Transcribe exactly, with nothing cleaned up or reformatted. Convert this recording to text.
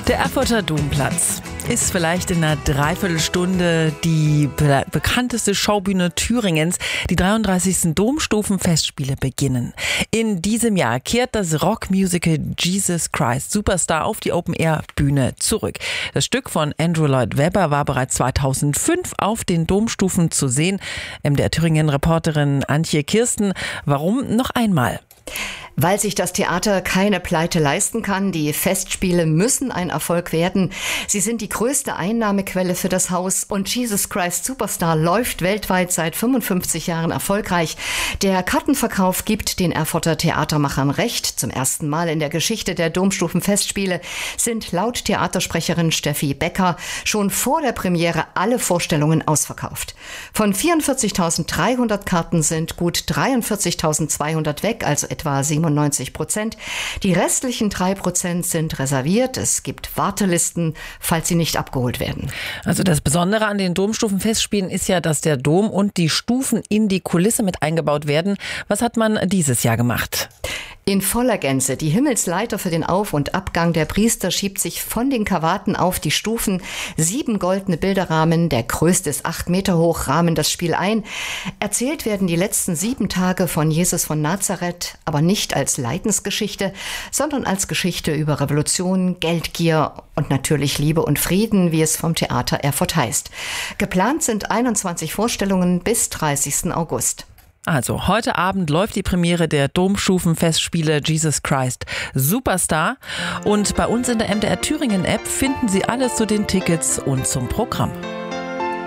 Der Erfurter Domplatz ist vielleicht in einer Dreiviertelstunde die be- bekannteste Schaubühne Thüringens. Die dreiunddreißigsten Domstufenfestspiele beginnen. In diesem Jahr kehrt das Rockmusical Jesus Christ Superstar auf die Open-Air-Bühne zurück. Das Stück von Andrew Lloyd Webber war bereits zweitausendfünf auf den Domstufen zu sehen. M D R Thüringen-Reporterin Antje Kirsten, warum noch einmal? Weil sich das Theater keine Pleite leisten kann. Die Festspiele müssen ein Erfolg werden. Sie sind die größte Einnahmequelle für das Haus und Jesus Christ Superstar läuft weltweit seit fünfundfünfzig Jahren erfolgreich. Der Kartenverkauf gibt den Erfurter Theatermachern recht. Zum ersten Mal in der Geschichte der Domstufenfestspiele sind laut Theatersprecherin Steffi Becker schon vor der Premiere alle Vorstellungen ausverkauft. Von vierundvierzigtausenddreihundert Karten sind gut dreiundvierzigtausendzweihundert weg, also etwa siebenundneunzig Prozent. Die restlichen drei Prozent sind reserviert. Es gibt Wartelisten, falls sie nicht abgeholt werden. Also das Besondere an den Domstufenfestspielen ist ja, dass der Dom und die Stufen in die Kulisse mit eingebaut werden. Was hat man dieses Jahr gemacht? In voller Gänze. Die Himmelsleiter für den Auf- und Abgang der Priester schiebt sich von den Kavaten auf die Stufen. Sieben goldene Bilderrahmen, der größte ist acht Meter hoch, rahmen das Spiel ein. Erzählt werden die letzten sieben Tage von Jesus von Nazareth, aber nicht als Leidensgeschichte, sondern als Geschichte über Revolution, Geldgier und natürlich Liebe und Frieden, wie es vom Theater Erfurt heißt. Geplant sind einundzwanzig Vorstellungen bis dreißigsten August. Also heute Abend läuft die Premiere der Domstufenfestspiele Jesus Christ Superstar. Und bei uns in der M D R Thüringen App finden Sie alles zu den Tickets und zum Programm.